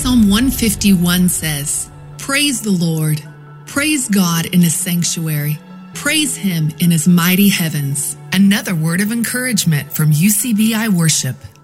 Psalm 151 says, "Praise the Lord. Praise God in his sanctuary. Praise him in his mighty heavens." Another word of encouragement from UCBI Worship.